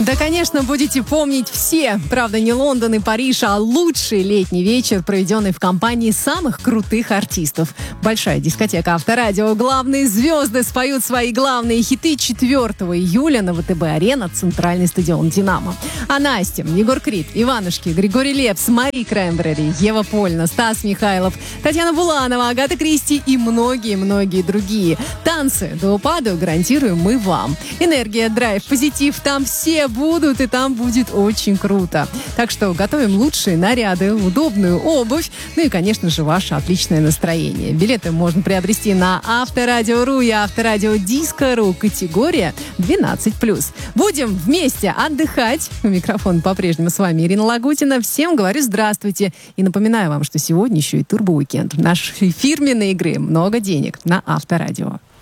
Да, конечно, будете помнить все. Правда, не Лондон и Париж, а лучший летний вечер, проведенный в компании самых крутых артистов. Большая дискотека Авторадио. Главные звезды споют свои главные хиты 4 июля на ВТБ-арена, центральный стадион «Динамо». А Настя, Егор Крид, Иванушки, Григорий Лепс, Мари Краймбрери, Ева Польна, Стас Михайлов, Татьяна Буланова, Агата Кристи и многие-многие другие. Танцы до упаду гарантируем мы вам. Энергия, драйв, позитив, там все будут, и там будет очень круто. Так что готовим лучшие наряды, удобную обувь, ну и, конечно же, ваше отличное настроение. Билеты можно приобрести на Авторадио.ру и Авторадио.Диско.ру, категория 12+. Будем вместе отдыхать. У микрофона по-прежнему с вами Ирина Лагутина. Всем говорю здравствуйте. И напоминаю вам, что сегодня еще и турбо-уикенд. Нашей фирменной игры «Много денег» на Авторадио.